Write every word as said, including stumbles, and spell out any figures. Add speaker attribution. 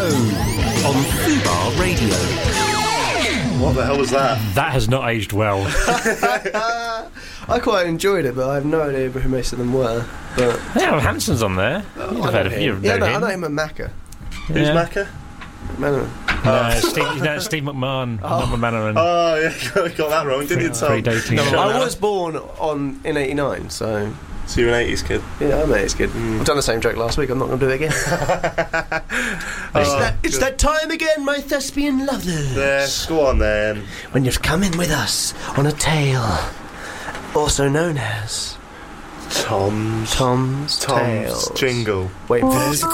Speaker 1: Show on Fubar Radio.
Speaker 2: What the hell was that?
Speaker 3: That has not aged well.
Speaker 4: I quite enjoyed it, but I have no idea who most of them were. But
Speaker 3: yeah, well, Hanson's on there.
Speaker 4: Oh,
Speaker 3: You've
Speaker 4: I
Speaker 3: heard
Speaker 4: know
Speaker 3: of,
Speaker 4: him.
Speaker 3: you've
Speaker 4: Yeah,
Speaker 3: known
Speaker 4: no, I
Speaker 3: him.
Speaker 4: know him at Macca.
Speaker 2: Who's
Speaker 3: Yeah.
Speaker 2: Macca?
Speaker 4: No,
Speaker 3: No, Steve, no, Steve McMahon, not McManaman.
Speaker 2: Oh, yeah, got that wrong, didn't you, Tom?
Speaker 3: Predating.
Speaker 4: no,
Speaker 3: Shut
Speaker 4: I
Speaker 3: up.
Speaker 4: was born on in eighty-nine, so
Speaker 2: So you're an eighties kid.
Speaker 4: yeah, I mate, it's good.
Speaker 2: Mm.
Speaker 4: I've done the same joke last week. I'm not going to do it again. it's
Speaker 2: Oh,
Speaker 4: that, it's
Speaker 2: good.
Speaker 4: that time again, my thespian lovers.
Speaker 2: There, go on then.
Speaker 4: When you've come in with us on a tale, also known as
Speaker 2: Tom's
Speaker 4: Tom's,
Speaker 2: Tom's
Speaker 4: Tales.
Speaker 2: jingle.
Speaker 4: Wait,